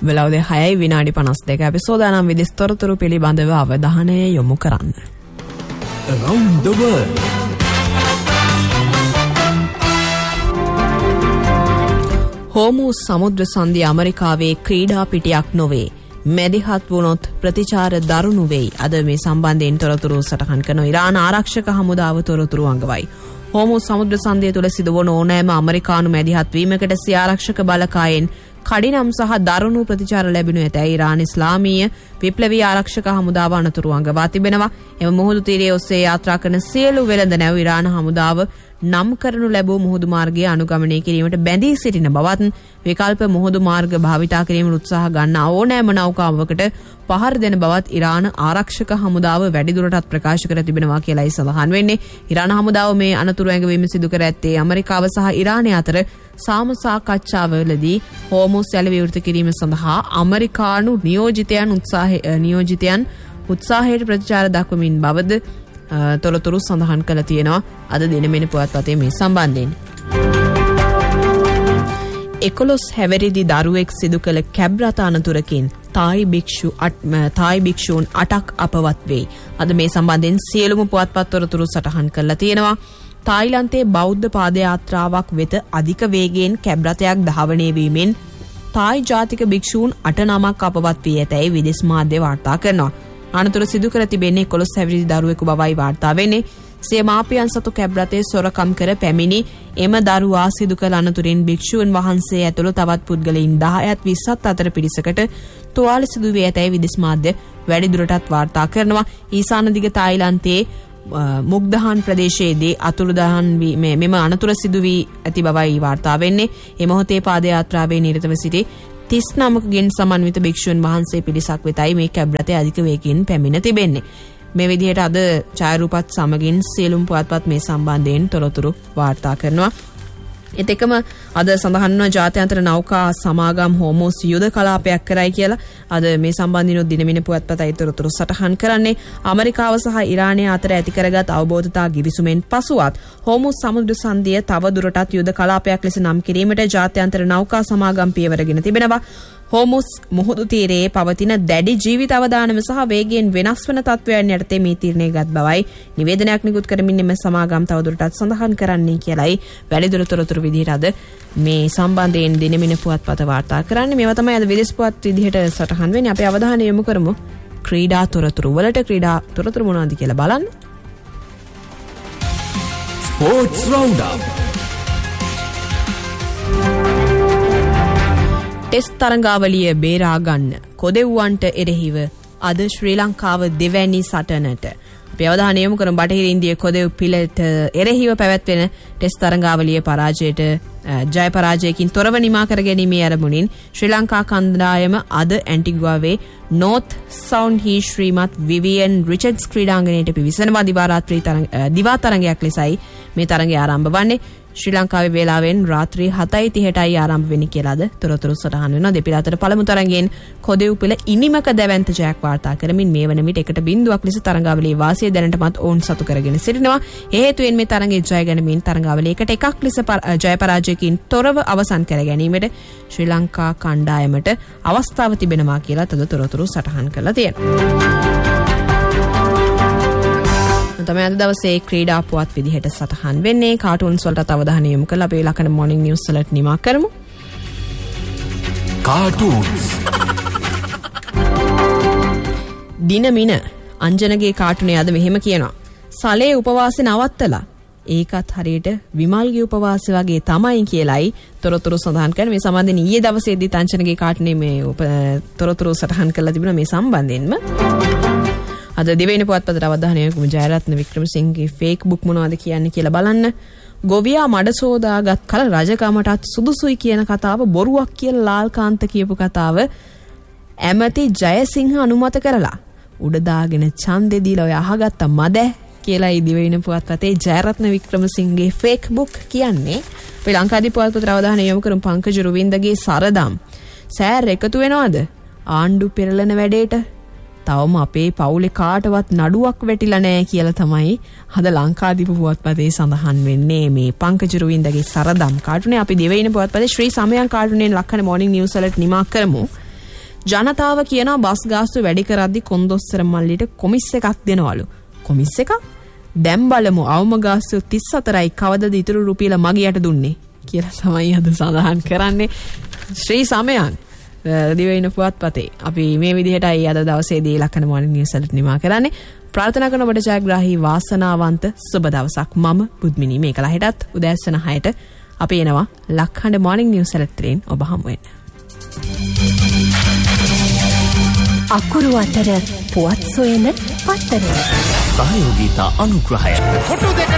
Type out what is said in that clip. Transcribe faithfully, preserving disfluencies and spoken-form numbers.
වෙලාව හයයි විනාඩි පනස් දෙක අපි සෝදානම් විදෙස් තොරතුරු පිළිබඳව අවධානය යොමු කරන්න. Around the world. හෝමුස් සමුද්‍ර සන්ධිය ඇමරිකාවේ ක්‍රීඩා පිටියක් නොවේ. මැදිහත් වුණොත් ප්‍රතිචාර දරුණු වෙයි. අද මේ සම්බන්ධයෙන් තොරතුරු සටහන් කරන ඉරාන ආරක්ෂක හමුදාව තොරතුරු අංගවයි. හෝමුස් සමුද්‍ර සන්ධිය තුළ සිදුවන ඕනෑම ඇමරිකානු මැදිහත් වීමකට සිය ආරක්ෂක බලකායෙන් කඩිනම් සහ දරුණු ප්‍රතිචාර ලැබෙනු ඇතැයි ඉරාන ඉස්ලාමීය විප්ලවීය ආරක්ෂක හමුදාව අනතුරු අංගවා තිබෙනවා. එම මුහුදු තීරයේ ඔස්සේ යාත්‍රා කරන සියලු වෙළඳ නැව් ඉරාන හමුදාව නම් කරනු ලැබූ මුහුදු මාර්ගය අනුගමනය කිරීමට බැඳී සිටින බවත් විකල්ප මුහුදු මාර්ග භාවිතා කිරීමට උත්සාහ ගන්නා ඕනෑම නෞකාවකට පහර දෙන බවත් ඉරාන ආරක්ෂක හමුදාව වැඩිදුරටත් ප්‍රකාශ කර තිබෙනවා කියලායි සඳහන් වෙන්නේ. ඉරාන හමුදාව මේ අනතුරු ඇඟවීම සිදු කර ඇත්තේ ඇමරිකාව සහ ඉරානය අතර සාම සාකච්ඡාවලදී හෝමුස් යැල විවෘත කිරීම සඳහා ඇමරිකානු නියෝජිතයන් උත්සාහය නියෝජිතයන් උත්සාහයට ප්‍රතිචාර දක්වමින් බවද තොරතුරු සඳහන් කළ තියෙනවා. අද දිනමෙන පුවත්පතේ මේ සම්බන්ධයෙන් එකොළොස් හැවිරිදි දරුවෙක් සිදු කළ කැබ් රථ අනතුරකින් තායි භික්ෂු තායි භික්ෂූන් අටක් අපවත් වෙයි. අද මේ සම්බන්ධයෙන් සියලුම පුවත්පත් තොරතුරු සටහන් කරලා තියෙනවා. තායිලන්තයේ බෞද්ධ පාදයාත්‍රාවක් වෙත අධික වේගයෙන් කැබ් රථයක් ධාවනය වීමෙන් තායි ජාතික භික්ෂූන් අට නමක් අපවත් වී ඇතැයි විදේශ මාධ්‍ය වාර්තා කරනවා. අනතුර සිදු කර තිබෙන්නේ එකොළොස් හැවිරිදි දරුවෙකු බවයි වාර්තා වෙන්නේ. සිය මාපියන් සතු කැබ් රථයේ සොරකම් කර පැමිණි එම දරුවා සිදු කළ අනතුරින් භික්ෂූන් වහන්සේ ඇතුළු තවත් පුද්ගලයින් දහයත් විස්සත් අතර පිරිසකට තුවාල සිදු වී ඇතැයි විදේශ මාධ්‍ය වැඩිදුරටත් වාර්තා කරනවා. ඊසාන දිග තායිලන්තයේ මුග්දහන් ප්‍රදේශයේදී අතුරුදහන් මෙම අනතුර සිදු වී ඇති බවයි වාර්තා වෙන්නේ. ඒ මොහොතේ පාදයාත්‍රාවේ නිරතව සිටි තිස් නමකගෙන් සමන්විත භික්ෂුන් වහන්සේ පිරිසක් වෙතයි මේ කැබ් රථය අධික වේගයෙන් පැමිණ තිබෙන්නේ. මේ විදිහට අද ඡායාරූපත් සමගින් සියලුම පුවත්පත් මේ සම්බන්ධයෙන් තොරතුරු වාර්තා කරනවා. ඒත් එකම අද සඳහන් වන ජාත්‍යන්තර නෞකා සමාගම් හෝමුස් යුද කලාපයක් කරයි කියලා අද මේ සම්බන්ධිනොත් දිනමින පුවත්පතයි තොරතුරු සටහන් කරන්නේ. ඇමරිකාව සහ ඉරානය අතර ඇති කරගත් අවබෝධතා ගිවිසුමෙන් පසුවත් හෝමුස් සමුද්‍ර සන්ධිය තව දුරටත් යුද කලාපයක් ලෙස නම් කිරීමට ජාත්‍යන්තර නෞකා සමාගම් පියවරගෙන තිබෙනවා. හෝමුස් මුහුදු තීරයේ පවතින දැඩි ජීවිත අවදානම සහ වේගයෙන් වෙනස් වන තත්ත්වයන් යටතේ මේ තීරණය ගත් බවයි නිවේදනයක් නිකුත් කරමින් එම සමාගම් තවදුරටත් සඳහන් කරන්නේ කියලායි වැඩිදුර තොරතුරු විදිහට අද මේ සම්බන්ධයෙන් දිනමින පුවත්පත වාර්තා කරන්නේ. මේවා තමයි අද විදේශ පුවත් විදිහට සටහන් වෙන්නේ. අපි අවධානය යොමු කරමු ක්‍රීඩා තොරතුරු වලට. ක්‍රීඩා තොරතුරු මොනවද කියලා බලන්න. Sports Roundup. ටෙස්ට් තරඟාවලිය බේරා ගන්න කොදෙව්වන්ට එරෙහිව අද ශ්‍රී ලංකාව දෙවැනි සටනට අපි අවධානය යොමු කරමු. බටහිර ඉන්දිය කොදෙව් පිළට එරෙහිව පැවැත්වෙන ටෙස්ට් තරඟාවලිය පරාජයට ජය පරාජයකින් තොරව නිමා කර ගැනීමේ අරමුණින් ශ්‍රී ලංකා කණ්ඩායම අද ඇන්ටිගුවාවේ නෝර්ත් සවුන්ඩ් හී ශ්‍රීමත් විවියන් රිචඩ්ස් ක්‍රීඩාංගණයට පිවිසෙනවා. දිවා රාත්‍රී දිවා තරඟයක් ලෙසයි මේ තරඟය ආරම්භ වන්නේ. ශ්‍රී ලංකාවේ වේලාවෙන් රාත්‍රී හතයි තිහටයි ආරම්භ වෙන්නේ කියලාද තොරතුරු සටහන් වෙනවා. දෙපිළ අතර පළමු තරඟයෙන් කොදෙව් පිළ ඉනිමක දැවැන්ත ජයක් වාර්තා කරමින් මේ වන විට එකට බිංදුවක් ලෙස තරඟාවලියේ වාසිය දැනටමත් ඔවුන් සතු කරගෙන සිටිනවා. ඒ හේතුවෙන් මේ තරඟයේ ජය ගැනීමෙන් තරඟාවලිය එකට එකක් ලෙස ජය පරාජයකින් තොරව අවසන් කර ගැනීමට ශ්‍රී ලංකා කණ්ඩායමට අවස්ථාව තිබෙනවා කියලා තද තොරතුරු සටහන් කරලා තියෙනවා. තමයි අද දවසේ ක්‍රීඩා පුවත් විදිහට සටහන් වෙන්නේ. කාටුන්ස් වලට අවධානය යොමු කරලා අපේ ලකන මොර්නිං නිවුස් වලට නිමා කරමු. කාටුන්ස් දිනමින අංජනගේ කාටුනේ අද මෙහෙම කියනවා. සලේ උපවාසය නවත්තලා ඒකත් හරියට විමල්ගේ උපවාසය වගේ තමයි කියලායි තොරතුරු සඳහන් කරන. මේ සම්බන්ධයෙන් ඊයේ දවසේදී අංජනගේ කාටුනේ මේ තොරතුරු සටහන් කරලා තිබුණා මේ සම්බන්ධයෙන්ම. අද දිවයින පුවත්පතට අවධානය යොමු ජයරත්න වික්‍රමසිංහගේ ෆේස්බුක් මොනවද කියන්නේ කියලා බලන්න. ගොවියා මඩ සෝදාගත් කල රජකමටත් සුදුසුයි කියන කතාව බොරුවක් කියලා ලාල්කාන්ත කියපු කතාව ඇමති ජයසිංහ අනුමත කරලා උඩ දාගෙන ඡන්දෙ දීලා ඔය අහගත්ත මද කියලායි දිවයින පුවත්පතේ ජයරත්න වික්‍රමසිංහගේ ෆේස්බුක් කියන්නේ. අපි ලංකාදී පුවත්පතට අවධානය යොමු කරමු පංකජ රුවින්දගේ සරදම් සෑර් එකතු වෙනවද ආණ්ඩු පෙරලන වැඩේට? තවම අපේ පවුලේ කාටවත් නඩුවක් වැටිලා නැහැ කියලා තමයි අද ලංකාදීප පුවත්පතේ සඳහන් වෙන්නේ. මේ පංකජ රුවින්දගේ සරදම් කාටුනේ අපි දෙවෙනි පුවත්පතේ ශ්‍රී සමයන් කාටුනේ ලක්කන මොර්නිං නිවුස් වලට නිමා කරමු. ජනතාව කියනවා බස් ගාස්තු වැඩි කරද්දි කොන්දොස්තර මල්ලිට කොමිස් එකක් දෙනවලු. කොමිස් එකක්? දැන් බලමු අවම ගාස්තු තිස් හතරයි කවදද ඉතුරු රුපියල මගියට දුන්නේ කියලා තමයි අද සඳහන් කරන්නේ ශ්‍රී සමයන් දිවයින පුවත්පතේ. අපි මේ විදිහටයි අද දවසේදී ලක්කන මොර්නිං නිවුස් වලට නිමා කරන්නේ. ප්‍රාර්ථනා කරන ඔබට ජයග්‍රාහී වාසනාවන්ත සුබ දවසක්. මම බුද්මිනී මේකලා හෙටත් උදෑසන හයට අපි එනවා ලක්හඬ මොර්නිං නිවුස් වලට ඔබ හමු වෙන්න. අකුරු අතර පුවත් සොයන පත්තර සහයෝගීතා අනුග්‍රහය